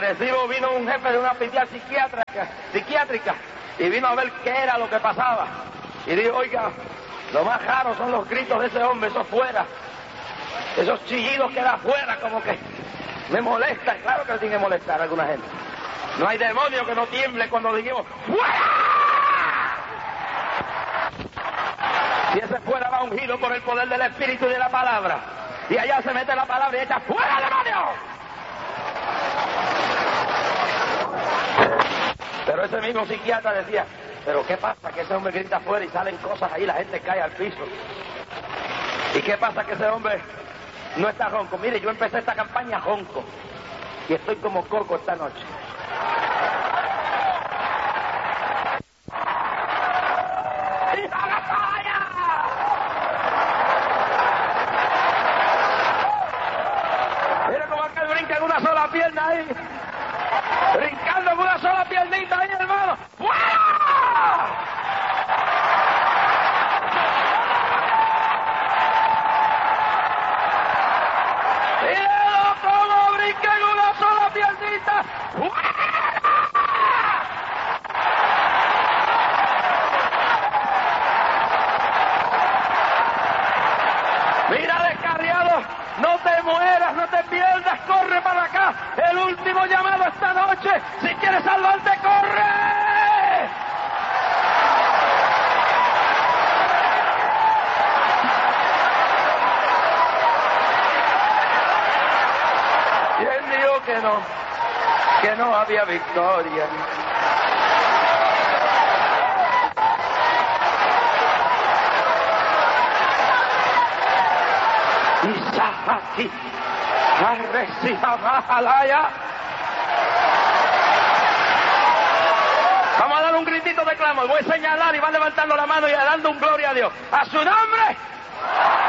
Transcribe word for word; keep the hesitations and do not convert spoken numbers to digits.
Arecibo vino un jefe de una hospital psiquiátrica, psiquiátrica y vino a ver qué era lo que pasaba. Y dijo, oiga, lo más raro son los gritos de ese hombre, eso fuera. Esos chillidos que da afuera, como que me molestan. Claro que le tiene que molestar a alguna gente. No hay demonio que no tiemble cuando digamos ¡fuera! Si ese fuera va ungido por el poder del Espíritu y de la palabra. Y allá se mete la palabra y echa ¡fuera, demonio! Pero ese mismo psiquiatra decía, pero ¿qué pasa? Que ese hombre grita afuera y salen cosas ahí, la gente cae al piso. ¿Y qué pasa? Que ese hombre no está ronco. Mire, yo empecé esta campaña ronco y estoy como coco esta noche. Mira cómo aquel brinca en una sola pierna ahí. Brincando en una sola piernita ahí, hermano. ¡Fuera! ¡Míralo cómo brinca en una sola piernita! ¡Fuera! Mira, descarriado, no te mueras, no te pierdas, corre para acá. El último llamado esta noche. Si quieres salvarte, corre. ¿Quién dijo que no? Que no había victoria. Isahaki, Arresihabajalaya. Vamos a dar un gritito de clamor. Voy a señalar y va levantando la mano y dando un gloria a Dios. ¡A su nombre!